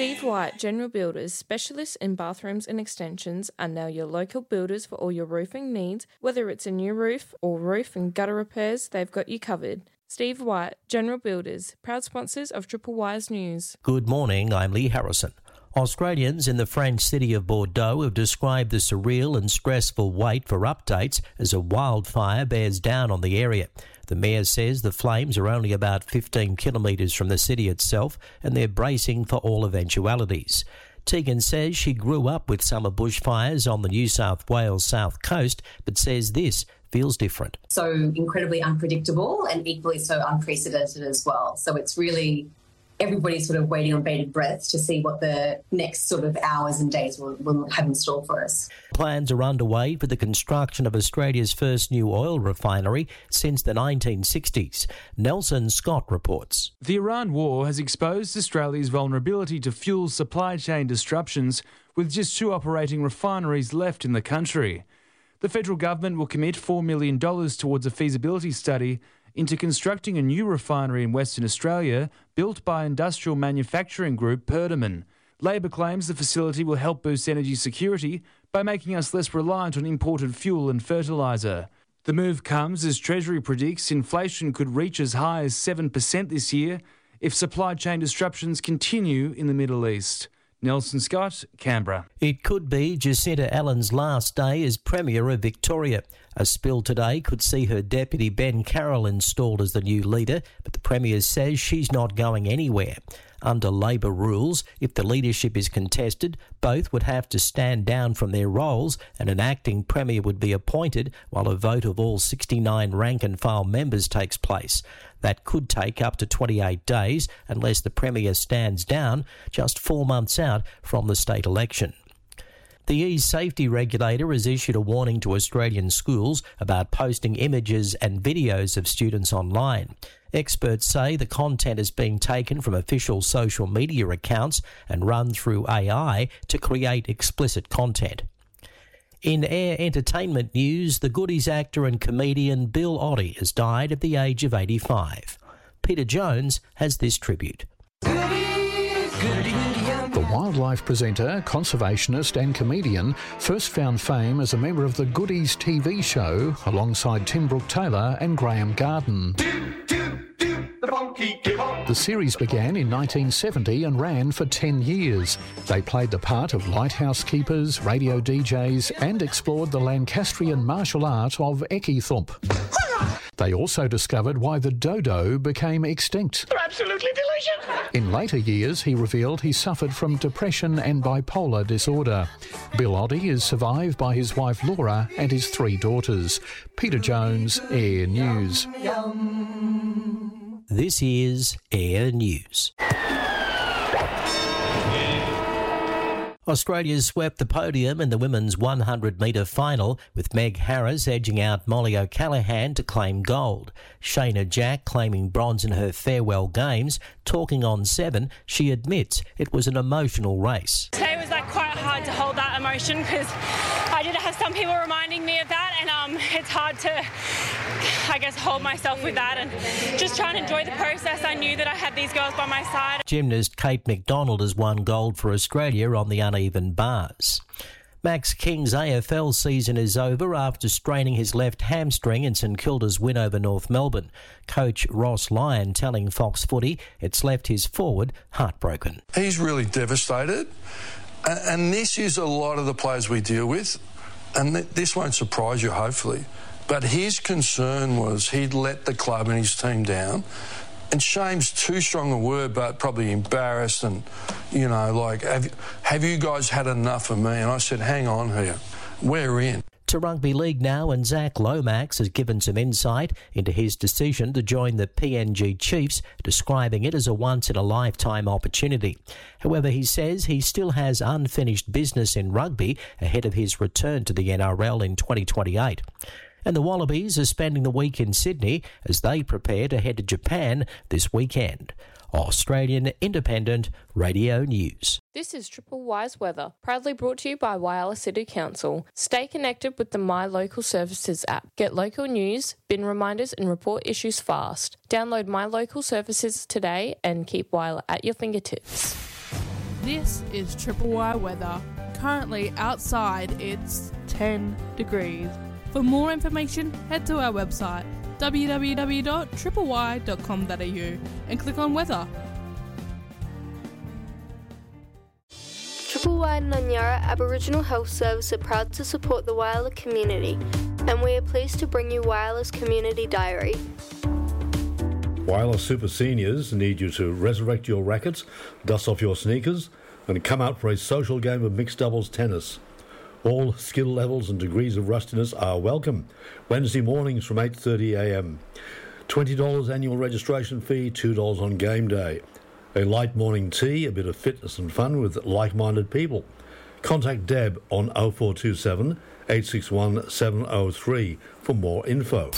Steve White, General Builders, specialists in bathrooms and extensions, are now your local builders for all your roofing needs. Whether it's a new roof or roof and gutter repairs, they've got you covered. Steve White, General Builders, proud sponsors of Triple Wise News. Good morning, I'm Lee Harrison. Australians in the French city of Bordeaux have described the surreal and stressful wait for updates as a wildfire bears down on the area. The mayor says the flames are only about 15 kilometres from the city itself and they're bracing for all eventualities. Tegan says she grew up with summer bushfires on the New South Wales south coast, but says this feels different. So incredibly unpredictable and equally so unprecedented as well. So it's really everybody's sort of waiting on bated breath to see what the next sort of hours and days will have in store for us. Plans are underway for the construction of Australia's first new oil refinery since the 1960s. Nelson Scott reports. The Iran war has exposed Australia's vulnerability to fuel supply chain disruptions, with just 2 operating refineries left in the country. The federal government will commit $4 million towards a feasibility study into constructing a new refinery in Western Australia built by industrial manufacturing group Perdaman. Labor claims the facility will help boost energy security by making us less reliant on imported fuel and fertiliser. The move comes as Treasury predicts inflation could reach as high as 7% this year if supply chain disruptions continue in the Middle East. Nelson Scott, Canberra. It could be Jacinta Allen's last day as Premier of Victoria. A spill today could see her deputy Ben Carroll installed as the new leader, but the Premier says she's not going anywhere. Under Labor rules, if the leadership is contested, both would have to stand down from their roles and an acting Premier would be appointed while a vote of all 69 rank-and-file members takes place. That could take up to 28 days unless the Premier stands down, just 4 months out from the state election. The e-safety regulator has issued a warning to Australian schools about posting images and videos of students online. Experts say the content is being taken from official social media accounts and run through AI to create explicit content. In air entertainment news, the Goodies actor and comedian Bill Oddie has died at the age of 85. Peter Jones has this tribute. The wildlife presenter, conservationist and comedian first found fame as a member of the Goodies TV show alongside Tim Brooke-Taylor and Graham Garden. The series began in 1970 and ran for 10 years. They played the part of lighthouse keepers, radio DJs and explored the Lancastrian martial art of Ekithump. They also discovered why the dodo became extinct. They're absolutely delicious. In later years, he revealed he suffered from depression and bipolar disorder. Bill Oddie is survived by his wife Laura and his 3 daughters. Peter Jones, Air News. This is Air News. Australia swept the podium in the women's 100-metre final, with Meg Harris edging out Molly O'Callaghan to claim gold. Shayna Jack claiming bronze in her farewell games. Talking on 7, she admits it was an emotional race. Today was quite hard to hold that emotion because I did have some people reminding me of that, and it's hard to, hold myself with that and just try and enjoy the process. I knew that I had these girls by my side. Gymnast Kate McDonald has won gold for Australia on the uneven bars. Max King's AFL season is over after straining his left hamstring in St Kilda's win over North Melbourne. Coach Ross Lyon telling Fox Footy it's left his forward heartbroken. He's really devastated, and this is a lot of the players we deal with, and this won't surprise you, hopefully. But his concern was he'd let the club and his team down. And shame's too strong a word, but probably embarrassed and, have you guys had enough of me? And I said, hang on here, we're in. To rugby league now, and Zach Lomax has given some insight into his decision to join the PNG Chiefs, describing it as a once-in-a-lifetime opportunity. However, he says he still has unfinished business in rugby ahead of his return to the NRL in 2028. And the Wallabies are spending the week in Sydney as they prepare to head to Japan this weekend. Australian Independent Radio News. This is Triple Wise Weather, proudly brought to you by Whyalla City Council. Stay connected with the My Local Services app. Get local news, bin reminders and report issues fast. Download My Local Services today and keep Whyalla at your fingertips. This is Triple Y weather. Currently outside it's 10 degrees. For more information, head to our website www.tripley.com.au and click on weather. Triple Y Nanyara Aboriginal Health Service are proud to support the Whyalla community, and we are pleased to bring you Whyalla's Community Diary. Whyalla Super Seniors need you to resurrect your rackets, dust off your sneakers, and come out for a social game of mixed doubles tennis. All skill levels and degrees of rustiness are welcome. Wednesday mornings from 8:30am. $20 annual registration fee, $2 on game day. A light morning tea, a bit of fitness and fun with like-minded people. Contact Deb on 0427 861 703 for more info.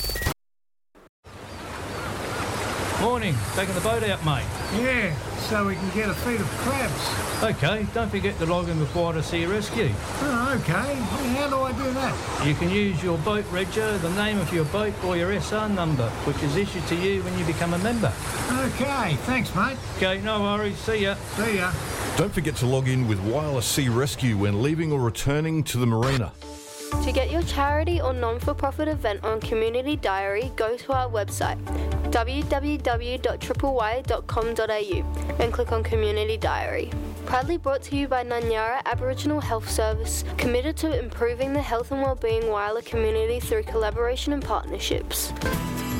Morning, taking the boat out, mate. Yeah, so we can get a feed of crabs. Okay, don't forget to log in with Whyalla Sea Rescue. Oh, okay. How do I do that? You can use your boat regia, the name of your boat or your SR number, which is issued to you when you become a member. Okay, thanks, mate. Okay, no worries. See ya. See ya. Don't forget to log in with Whyalla Sea Rescue when leaving or returning to the marina. To get your charity or non-for-profit event on Community Diary, go to our website www.tripley.com.au and click on Community Diary. Proudly brought to you by Nanyara Aboriginal Health Service, committed to improving the health and wellbeing Whyalla community through collaboration and partnerships.